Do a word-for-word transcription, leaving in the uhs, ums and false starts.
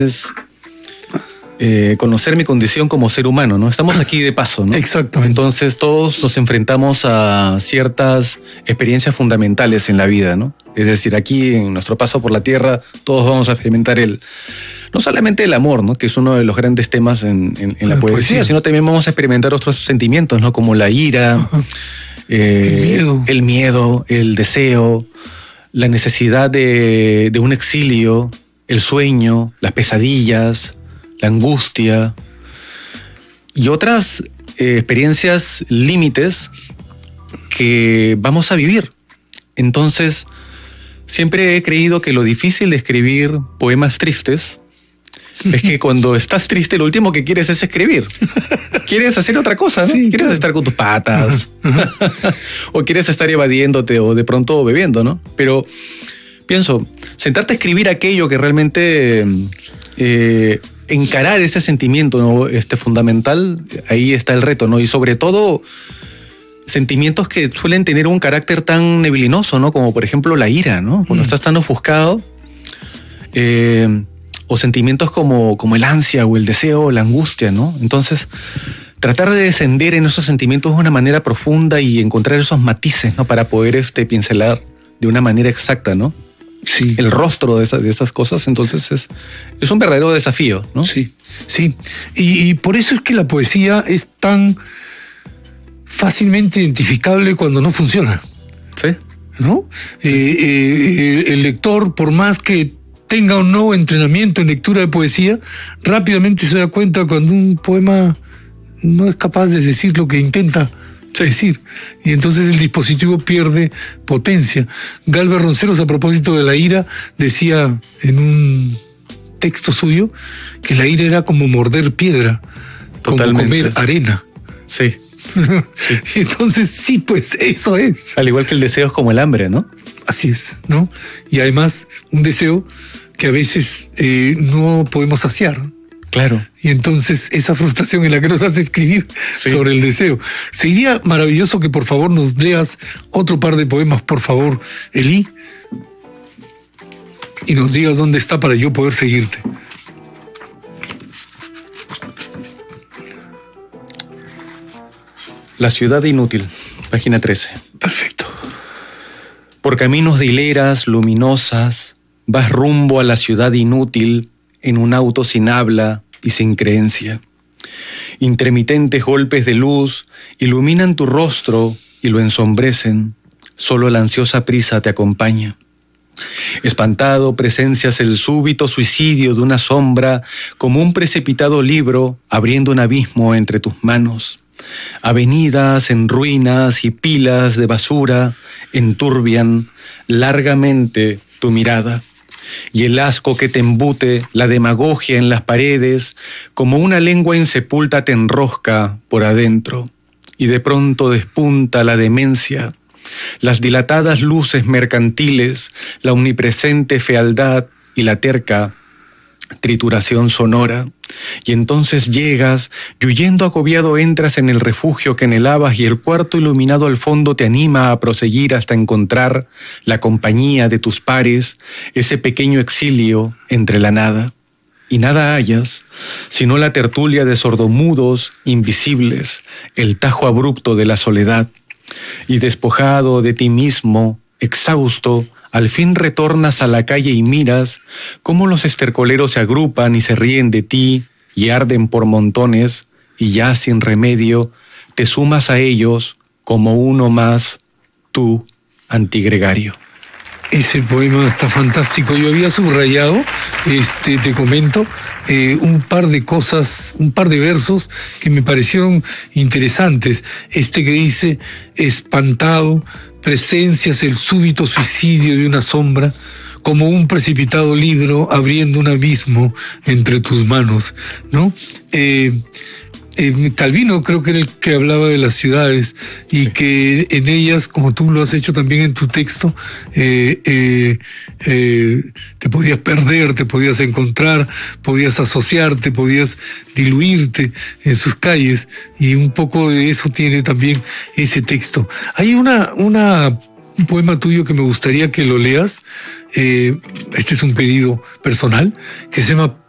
es eh, conocer mi condición como ser humano, ¿no? Estamos aquí de paso, ¿no? Exactamente. Entonces todos nos enfrentamos a ciertas experiencias fundamentales en la vida, ¿no? Es decir, aquí en nuestro paso por la tierra todos vamos a experimentar el... No solamente el amor, ¿no? Que es uno de los grandes temas en, en, en la, la poesía, poesía, sino también vamos a experimentar otros sentimientos, ¿no? Como la ira, eh, el miedo, el miedo, el deseo, la necesidad de, de un exilio, el sueño, las pesadillas, la angustia y otras eh, experiencias límites que vamos a vivir. Entonces, siempre he creído que lo difícil de escribir poemas tristes es que cuando estás triste, lo último que quieres es escribir. Quieres hacer otra cosa, ¿no? Sí, quieres claro. estar con tus patas. O quieres estar evadiéndote o de pronto bebiendo, ¿no? Pero pienso, sentarte a escribir aquello que realmente... Eh, encarar ese sentimiento, ¿no? este, fundamental, ahí está el reto, ¿no? Y sobre todo... sentimientos que suelen tener un carácter tan neblinoso, ¿no? Como por ejemplo la ira, ¿no? Cuando mm. estás tan ofuscado. Eh, o sentimientos como, como el ansia o el deseo, la angustia, ¿no? Entonces, tratar de descender en esos sentimientos de una manera profunda y encontrar esos matices, ¿no? Para poder este, pincelar de una manera exacta, ¿no? Sí. El rostro de esas, de esas cosas, entonces es, es un verdadero desafío, ¿no? Sí, sí. Y, y por eso es que la poesía es tan... fácilmente identificable cuando no funciona. Sí. ¿No? Eh, eh, el lector, por más que tenga o no entrenamiento en lectura de poesía, rápidamente se da cuenta cuando un poema no es capaz de decir lo que intenta sí. decir. Y entonces el dispositivo pierde potencia. Galvez Ronceros, a propósito de la ira, decía en un texto suyo que la ira era como morder piedra, Totalmente. como comer arena. Sí. Sí. Y entonces sí, pues eso es. Al igual que el deseo es como el hambre, ¿no? Así es, ¿no? Y además un deseo que a veces eh, no podemos saciar. Claro. Y entonces esa frustración en la que nos hace escribir sí. sobre el deseo. Sería maravilloso que por favor nos leas otro par de poemas, por favor, Elí, y nos digas dónde está para yo poder seguirte. La ciudad inútil, página trece. Perfecto. Por caminos de hileras luminosas, vas rumbo a la ciudad inútil en un auto sin habla y sin creencia. Intermitentes golpes de luz iluminan tu rostro y lo ensombrecen. Solo la ansiosa prisa te acompaña. Espantado presencias el súbito suicidio de una sombra como un precipitado libro abriendo un abismo entre tus manos. Avenidas en ruinas y pilas de basura enturbian largamente tu mirada, y el asco que te embute, la demagogia en las paredes, como una lengua insepulta te enrosca por adentro, y de pronto despunta la demencia, las dilatadas luces mercantiles, la omnipresente fealdad y la terca trituración sonora. Y entonces llegas y huyendo agobiado entras en el refugio que anhelabas y el cuarto iluminado al fondo te anima a proseguir hasta encontrar la compañía de tus pares, ese pequeño exilio entre la nada. Y nada hallas, sino la tertulia de sordomudos invisibles, el tajo abrupto de la soledad. Y despojado de ti mismo, exhausto, al fin retornas a la calle y miras cómo los estercoleros se agrupan y se ríen de ti y arden por montones, y ya sin remedio te sumas a ellos como uno más, tú, antigregario. Ese poema está fantástico. Yo había subrayado, este, te comento, eh, un par de cosas, un par de versos que me parecieron interesantes. Este que dice, espantado, presencias el súbito suicidio de una sombra, como un precipitado libro abriendo un abismo entre tus manos, ¿no? Eh, Eh, Calvino creo que era el que hablaba de las ciudades y sí. que en ellas, como tú lo has hecho también en tu texto, eh, eh, eh, te podías perder, te podías encontrar, podías asociarte, podías diluirte en sus calles, y un poco de eso tiene también ese texto. Hay una, una un poema tuyo que me gustaría que lo leas, eh, este es un pedido personal, que se llama